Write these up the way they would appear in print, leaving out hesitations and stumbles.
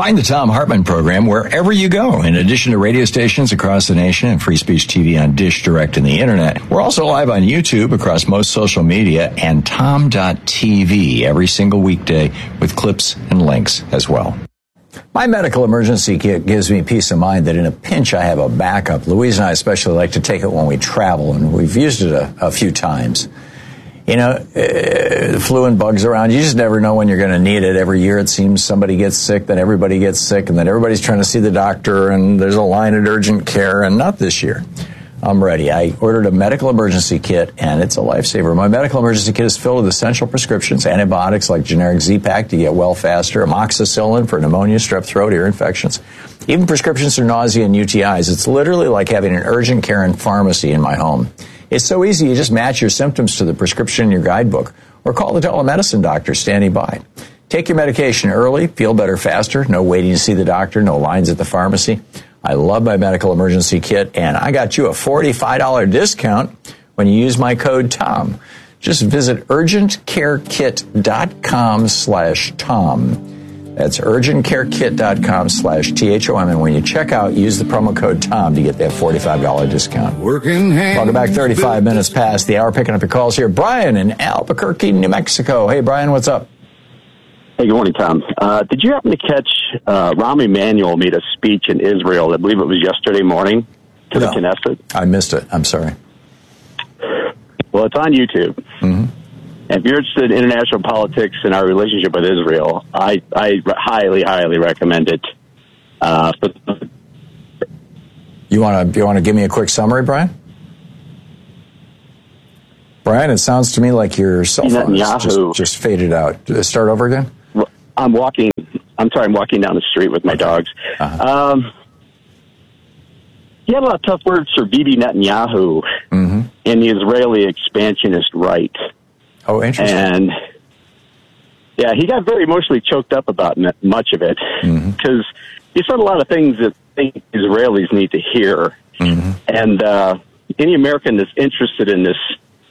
Find the Thom Hartmann program wherever you go. In addition to radio stations across the nation and Free Speech TV on Dish Direct and the Internet, we're also live on YouTube across most social media and Thom.tv every single weekday with clips and links as well. My medical emergency kit gives me peace of mind that in a pinch I have a backup. Louise and I especially like to take it when we travel, and we've used it a few times. You know, flu and bugs around. You just never know when you're going to need it. Every year it seems somebody gets sick, then everybody gets sick, and then everybody's trying to see the doctor, and there's a line at urgent care, and not this year. I'm ready. I ordered a medical emergency kit, and it's a lifesaver. My medical emergency kit is filled with essential prescriptions, antibiotics like generic Z-Pak to get well faster, amoxicillin for pneumonia, strep throat, ear infections, even prescriptions for nausea and UTIs. It's literally like having an urgent care and pharmacy in my home. It's so easy, you just match your symptoms to the prescription in your guidebook or call the telemedicine doctor standing by. Take your medication early, feel better faster, no waiting to see the doctor, no lines at the pharmacy. I love my medical emergency kit, and I got you a $45 discount when you use my code TOM. Just visit urgentcarekit.com/Tom. That's urgentcarekit.com/THOM. And when you check out, use the promo code TOM to get that $45 discount. Welcome back, 35 minutes past the hour, picking up your calls here. Brian in Albuquerque, New Mexico. Hey, Brian, what's up? Hey, good morning, Tom. Did you happen to catch Rahm Emanuel made a speech in Israel? I believe it was yesterday morning to the Knesset. I missed it. I'm sorry. Well, it's on YouTube. Mm-hmm. And if you're interested in international politics and our relationship with Israel, I highly, highly recommend it. You want to give me a quick summary, Brian? Brian, it sounds to me like your cell phone just faded out. Start over again? I'm walking down the street with my dogs. Uh-huh. He had a lot of tough words for Bibi Netanyahu and the Israeli expansionist right. Oh, interesting. And, yeah, he got very emotionally choked up about much of it because he said a lot of things that I think Israelis need to hear. And any American that's interested in this,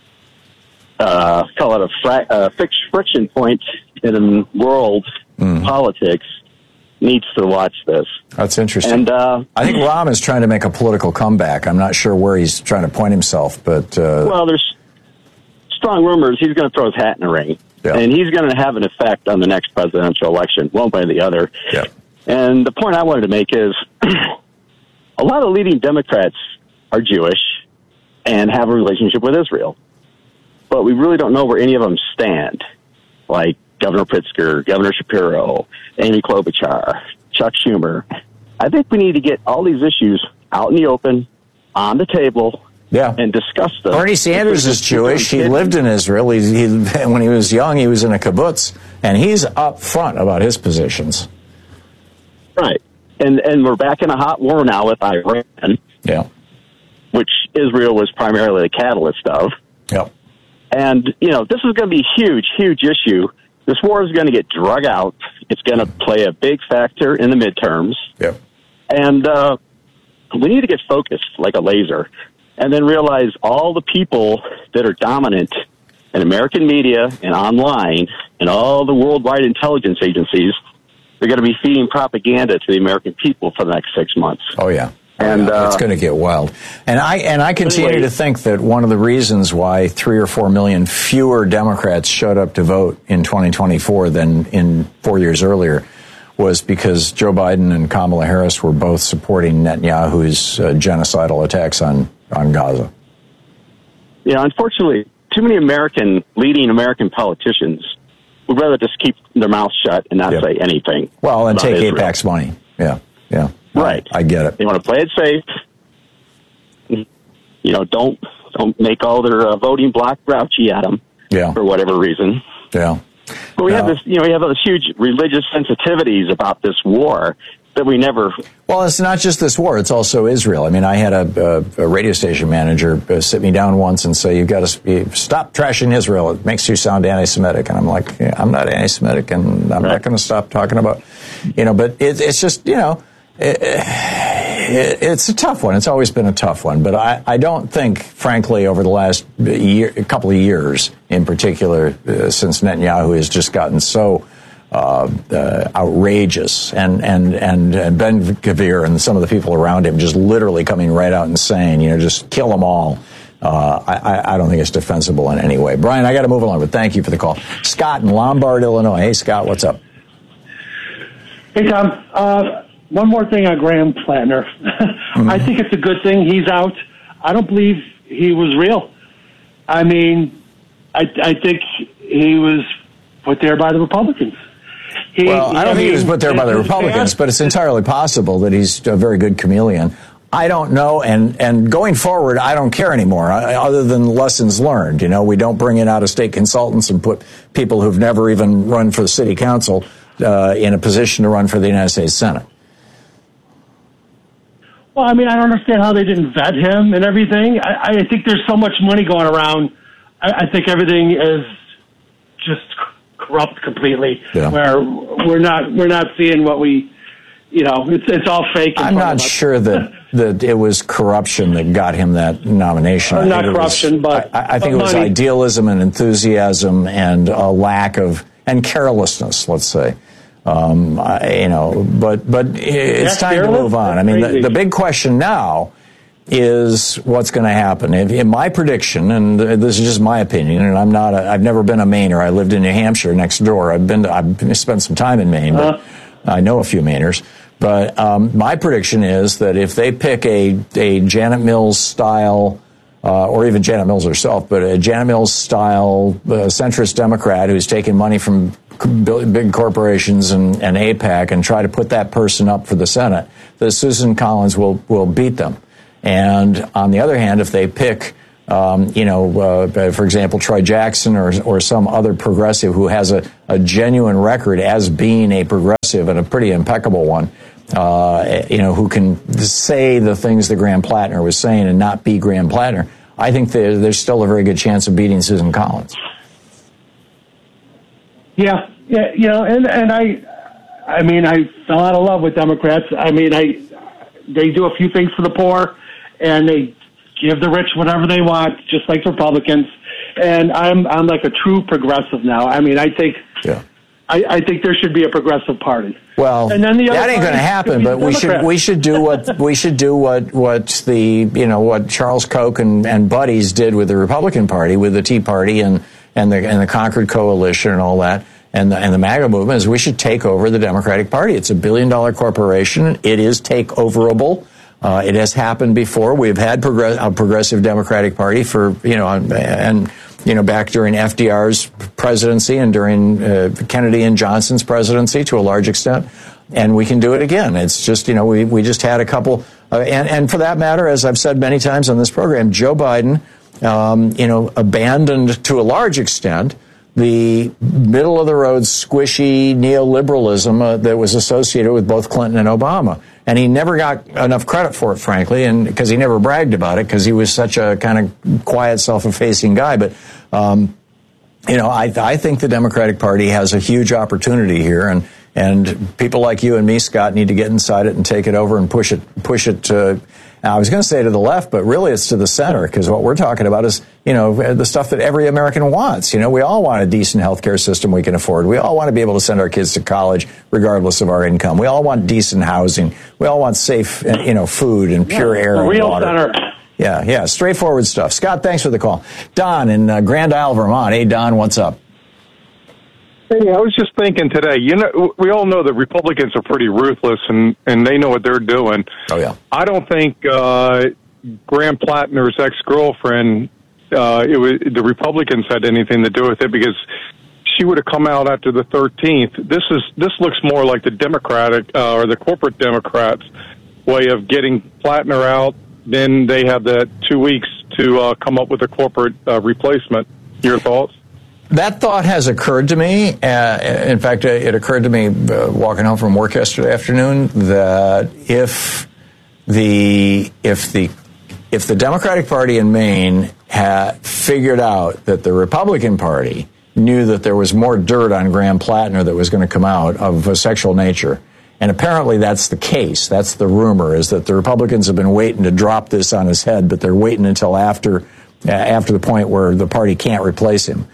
call it a friction point in world politics, needs to watch this. That's interesting. And I think Rahm is trying to make a political comeback. I'm not sure where he's trying to point himself, but well, there's strong rumors he's going to throw his hat in the ring, and he's going to have an effect on the next presidential election, one way or the other. Yeah. And the point I wanted to make is a lot of leading Democrats are Jewish and have a relationship with Israel, but we really don't know where any of them stand, like Governor Pritzker, Governor Shapiro, Amy Klobuchar, Chuck Schumer. I think we need to get all these issues out in the open, on the table, and discuss them. Bernie Sanders is Jewish. He lived in Israel. When he was young, he was in a kibbutz, and he's up front about his positions. Right. And we're back in a hot war now with Iran, which Israel was primarily the catalyst of. Yeah. And, this is going to be a huge, huge issue. This war is going to get drug out. It's going to play a big factor in the midterms. Yeah. And we need to get focused like a laser and then realize all the people that are dominant in American media and online and all the worldwide intelligence agencies, they're going to be feeding propaganda to the American people for the next 6 months. Oh, yeah. And it's going to get wild. And I continue to think that one of the reasons why 3 or 4 million fewer Democrats showed up to vote in 2024 than in 4 years earlier was because Joe Biden and Kamala Harris were both supporting Netanyahu's genocidal attacks on Gaza. Yeah, unfortunately, too many leading American politicians would rather just keep their mouths shut and not say anything. Well, and take Israel. AIPAC's money. Yeah. Right. I get it. They want to play it safe. Don't make all their voting bloc grouchy at them for whatever reason. Yeah. But we have this, we have those huge religious sensitivities about this war that we never. Well, it's not just this war; it's also Israel. I mean, I had a radio station manager sit me down once and say, "You've got to stop trashing Israel. It makes you sound anti-Semitic." And I'm like, "I'm not anti-Semitic, and I'm not going to stop talking about, But it's just, it's a tough one. It's always been a tough one. But I don't think, frankly, over the last couple of years, in particular, since Netanyahu has just gotten so outrageous, and Ben Gvir and some of the people around him just literally coming right out and saying, just kill them all. I don't think it's defensible in any way. Brian, I got to move along, but thank you for the call. Scott in Lombard, Illinois. Hey, Scott, what's up? Hey, Tom. One more thing on Graham Plattner. Mm-hmm. I think it's a good thing he's out. I don't believe he was real. I mean, I think he was put there by the Republicans. I don't think he was put there by the Republicans, but it's entirely possible that he's a very good chameleon. I don't know, and going forward, I don't care anymore, other than lessons learned. We don't bring in out-of-state consultants and put people who've never even run for the city council in a position to run for the United States Senate. Well, I mean, I don't understand how they didn't vet him and everything. I think there's so much money going around. I think everything is just corrupt completely. Yeah. Where we're not seeing what we, it's all fake. I'm not sure that it was corruption that got him that nomination. Not corruption, but I think it was idealism and enthusiasm and a lack of and carelessness. Let's say. But it's time to move on. I mean, the big question now is what's going to happen. In my prediction, and this is just my opinion, and I've never been a Mainer. I lived in New Hampshire next door. I've spent some time in Maine, but I know a few Mainers. But my prediction is that if they pick a Janet Mills style, or even Janet Mills herself, but a Janet Mills style centrist Democrat who's taking money from big corporations and AIPAC and try to put that person up for the Senate, that Susan Collins will beat them. And on the other hand, if they pick, for example, Troy Jackson or some other progressive who has a genuine record as being a progressive and a pretty impeccable one, who can say the things that Graham Plattner was saying and not be Graham Plattner, I think there's still a very good chance of beating Susan Collins. Yeah, and I mean, I fell out of love with Democrats. I mean, they do a few things for the poor, and they give the rich whatever they want, just like Republicans. And I'm like a true progressive now. I mean, I think there should be a progressive party. Well, and then that ain't going to happen. But we should do what Charles Koch and buddies did with the Republican Party, with the Tea Party and the Concord Coalition and all that, and the MAGA movement, is we should take over the Democratic Party. It's $1 billion corporation. It is takeoverable. It has happened before. We've had a progressive Democratic Party for, back during FDR's presidency and during Kennedy and Johnson's presidency to a large extent. And we can do it again. It's just, we just had a couple, and for that matter, as I've said many times on this program, Joe Biden, abandoned to a large extent the middle-of-the-road, squishy neoliberalism that was associated with both Clinton and Obama. And he never got enough credit for it, frankly, and because he never bragged about it, because he was such a kind of quiet, self-effacing guy. But, I think the Democratic Party has a huge opportunity here, and people like you and me, Scott, need to get inside it and take it over and push it to, I was going to say to the left, but really it's to the center, because what we're talking about is, the stuff that every American wants. We all want a decent health care system we can afford. We all want to be able to send our kids to college regardless of our income. We all want decent housing. We all want safe, food and pure air and real water. Center. Yeah, straightforward stuff. Scott, thanks for the call. Don in Grand Isle, Vermont. Hey, Don, what's up? Hey, I was just thinking today, we all know that Republicans are pretty ruthless and they know what they're doing. Oh, yeah. I don't think Graham Plattner's ex-girlfriend, the Republicans had anything to do with it, because she would have come out after the 13th. This looks more like the Democratic or the corporate Democrats' way of getting Plattner out. Then they have that 2 weeks to come up with a corporate replacement. Your thoughts? That thought has occurred to me. In fact, it occurred to me walking home from work yesterday afternoon that if the Democratic Party in Maine had figured out that the Republican Party knew that there was more dirt on Graham Plattner that was going to come out of a sexual nature, and apparently that's the case. That's the rumor, is that the Republicans have been waiting to drop this on his head, but they're waiting until after the point where the party can't replace him.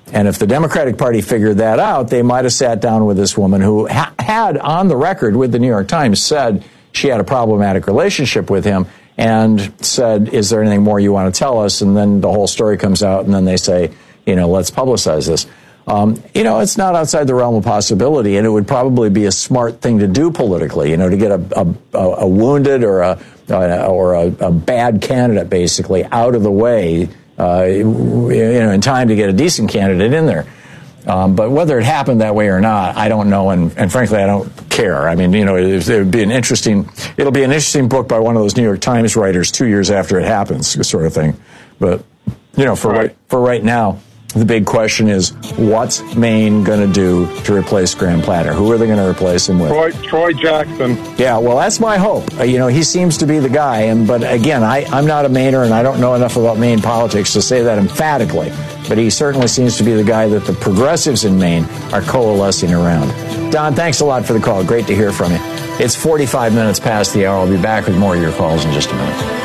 And if the Democratic Party figured that out, they might have sat down with this woman who had on the record with the New York Times said she had a problematic relationship with him and said, is there anything more you want to tell us? And then the whole story comes out, and then they say, let's publicize this. It's not outside the realm of possibility, and it would probably be a smart thing to do politically, to get a wounded or a bad candidate basically out of the way, in time to get a decent candidate in there. But whether it happened that way or not, I don't know, and frankly, I don't care. I mean, it'll be an interesting book by one of those New York Times writers 2 years after it happens, sort of thing. But for right now, the big question is, what's Maine going to do to replace Graham Platter? Who are they going to replace him with? Troy Jackson. Yeah, well, that's my hope. He seems to be the guy. But again, I'm not a Mainer, and I don't know enough about Maine politics to say that emphatically. But he certainly seems to be the guy that the progressives in Maine are coalescing around. Don, thanks a lot for the call. Great to hear from you. It's 45 minutes past the hour. I'll be back with more of your calls in just a minute.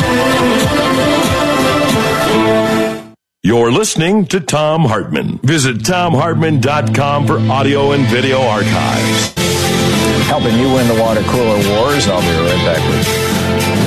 You're listening to Thom Hartmann. Visit ThomHartmann.com for audio and video archives. Helping you win the water cooler wars. I'll be right back with you.